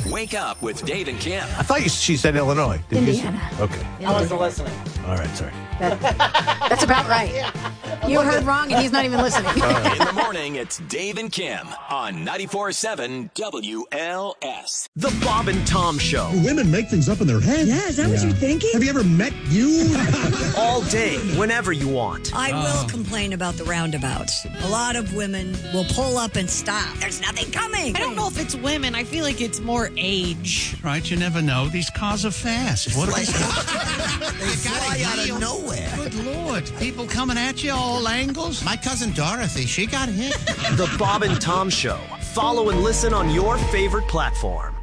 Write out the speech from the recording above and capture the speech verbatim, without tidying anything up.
Wake up with Dave and Kim. I thought you, she said Illinois. Did Indiana. You say? Okay. I wasn't listening. All right, sorry. That, that's about right. You heard wrong, and he's not even listening. In the morning, it's Dave and Kim on ninety-four point seven W L S. The Bob and Tom Show. Women make things up in their head. Yeah, is that what you're thinking? Have you ever met you? All day, whenever you want. I will complain about the roundabouts. A lot of women will pull up and stop. There's nothing coming. I don't know if it's women. I feel like it's more age. Right, you never know. These cars are fast. What They fly out of nowhere. Good Lord. People coming at you all angles. My cousin Dorothy, she got hit. The Bob and Tom Show. Follow and listen on your favorite platform.